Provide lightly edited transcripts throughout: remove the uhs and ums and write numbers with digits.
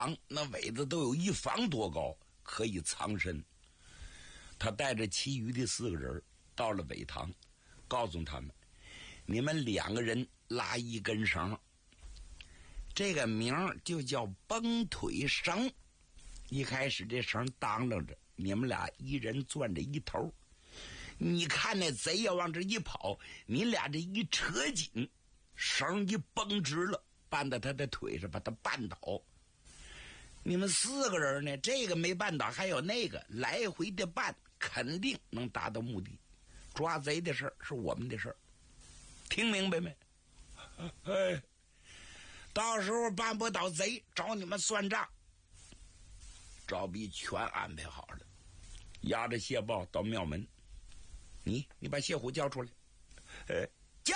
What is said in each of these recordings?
那苇子都有1房多高，可以藏身。他带着其余的4个人到了苇塘，告诉他们：你们2个人拉一根绳，这个名就叫绷腿绳。一开始这绳当啷着，你们俩一人攥着一头，你看那贼要往这一跑，你俩这一扯紧，绳一绷直了，绊到他的腿上，把他绊倒。你们4个人呢，这个没绊倒，还有那个来回的绊，肯定能达到目的。抓贼的事儿是我们的事儿，听明白没？哎，到时候办不倒贼，找你们算账。赵弼全安排好了，押着谢豹到庙门。你把谢虎叫出来。驾！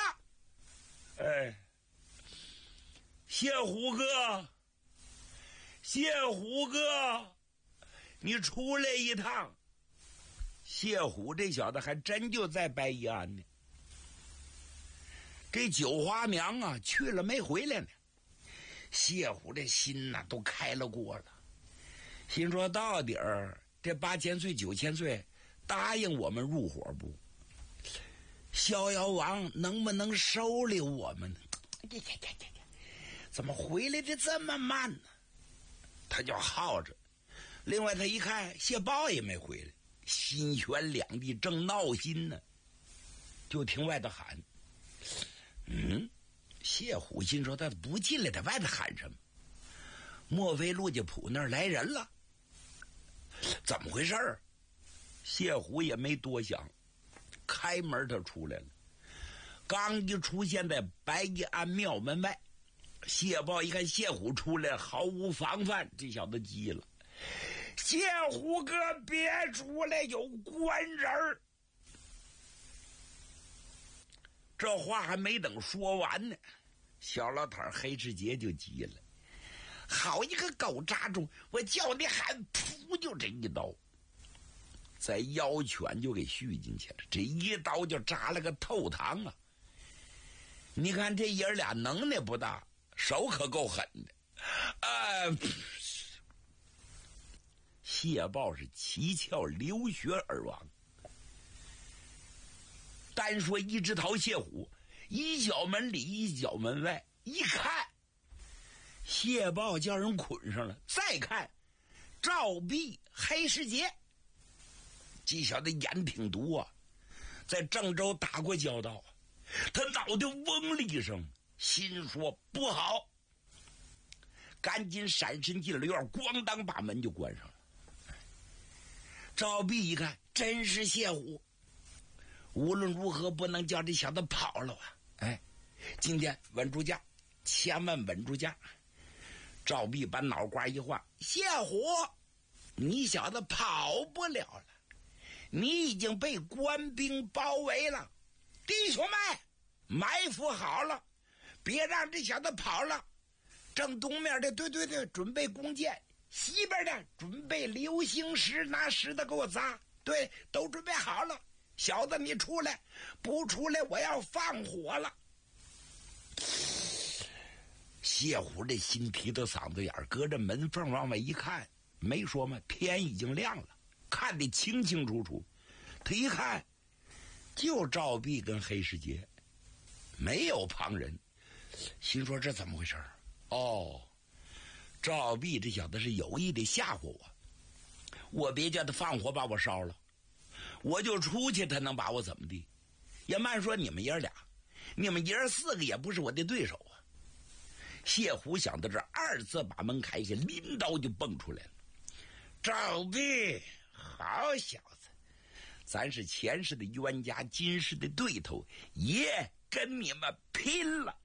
谢虎哥，你出来一趟。谢虎这小子还真就在白衣庵呢。这九花娘啊去了没回来呢。谢虎这心呐都开了锅了，心说到底儿这8000岁9000岁答应我们入伙不？逍遥王能不能收留我们呢？怎么回来的这么慢呢？他就耗着。另外他一看谢豹也没回来，心悬两地，正闹心呢，就听外头喊。谢虎心说他不进来，他外头喊什么？莫非陆家铺那儿来人了？怎么回事儿？谢虎也没多想，开门他出来了。刚一出现在白衣庵庙门外，谢豹一看谢虎出来，毫无防范，这小子急了：谢虎哥别出来，有官人儿！这话还没等说完呢，小老头黑世杰就急了：好一个狗杂种，我叫你喊，噗，就这一刀，在腰拳就给续进去了，这一刀就扎了个透膛啊！你看这爷俩能耐不大，手可够狠的。谢豹是七窍流血而亡。单说一只桃谢虎，一脚门里一脚门外，一看谢豹叫人捆上了，再看赵弼黑世杰，这小子眼挺毒啊，在郑州打过交道啊。他脑袋嗡了一声，心说不好，赶紧闪身进了院，咣当把门就关上了。赵弼一看真是谢虎，无论如何不能叫这小子跑了啊！今天稳住家，千万稳住家。赵弼把脑瓜一晃：谢虎，你小子跑不了了，你已经被官兵包围了，弟兄们埋伏好了，别让这小子跑了。正东面的对，准备弓箭，西边的准备流星石，拿石头给我砸，对，都准备好了。小子你出来，不出来我要放火了。谢虎这心提到嗓子眼儿，隔着门缝往外一看，没说嘛，天已经亮了，看得清清楚楚。他一看就赵弼跟黑世杰，没有旁人，心说这怎么回事？赵弼这小子是有意的吓唬我别叫他放火把我烧了，我就出去他能把我怎么地？也慢说你们爷俩，你们爷4个也不是我的对手啊。谢虎想到这，2次把门开开，拎刀就蹦出来了。赵弼，好小子，咱是前世的冤家，今世的对头，爷跟你们拼了！